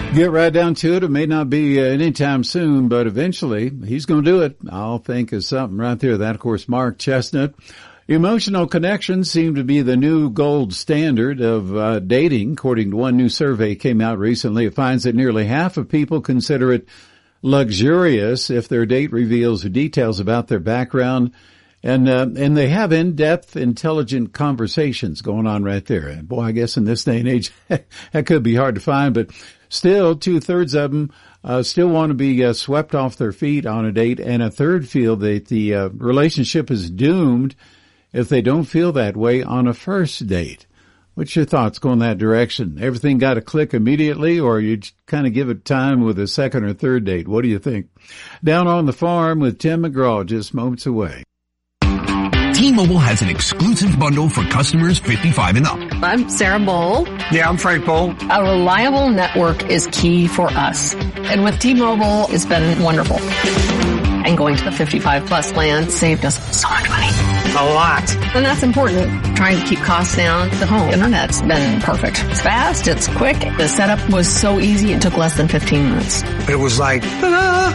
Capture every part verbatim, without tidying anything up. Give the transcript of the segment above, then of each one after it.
Get right down to it. It may not be uh, anytime soon, but eventually he's going to do it. I'll think of something right there. That, of course, Mark Chestnut. Emotional connections seem to be the new gold standard of uh, dating. According to one new survey came out recently, it finds that nearly half of people consider it luxurious if their date reveals details about their background. And, uh, and they have in-depth, intelligent conversations going on right there. And boy, I guess in this day and age, that could be hard to find, but still two-thirds of them, uh, still want to be, uh, swept off their feet on a date, and a third feel that the, uh, relationship is doomed if they don't feel that way on a first date. What's your thoughts going that direction? Everything got to click immediately, or you kind of give it time with a second or third date? What do you think? Down on the Farm with Tim McGraw, just moments away. T-Mobile has an exclusive bundle for customers fifty-five and up. I'm Sarah Bowl. Yeah, I'm Frank Bowl. A reliable network is key for us. And with T-Mobile, it's been wonderful. And going to the fifty-five plus plan saved us so much money. A lot. And that's important. Trying to keep costs down. The home internet's been perfect. It's fast. It's quick. The setup was so easy. It took less than fifteen minutes. It was like, ah.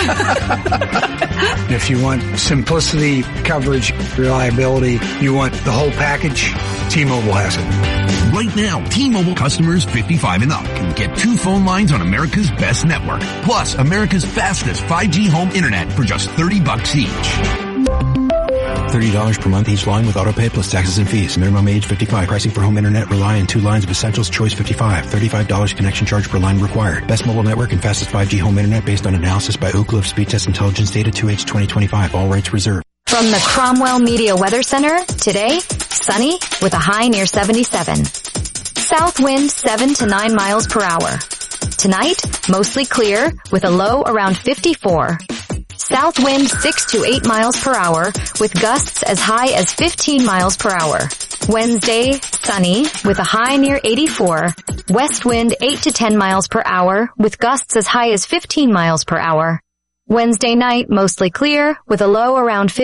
If you want simplicity, coverage, reliability, you want the whole package, T-Mobile has it. Right now, T-Mobile customers fifty-five and up can get two phone lines on America's best network, plus America's fastest five G home internet for just thirty bucks each. thirty dollars per month each line with autopay plus taxes and fees. Minimum age fifty-five. Pricing for home internet rely on two lines of Essentials Choice fifty-five. thirty-five dollars connection charge per line required. Best mobile network and fastest five G home internet based on analysis by Ookla of Speed Test Intelligence data two H twenty twenty-five. All rights reserved. From the Cromwell Media Weather Center, today, sunny with a high near seventy-seven. South wind seven to nine miles per hour. Tonight, mostly clear with a low around fifty-four. South wind six to eight miles per hour with gusts as high as fifteen miles per hour. Wednesday, sunny with a high near eighty-four. West wind eight to ten miles per hour with gusts as high as fifteen miles per hour. Wednesday night, mostly clear with a low around fifty.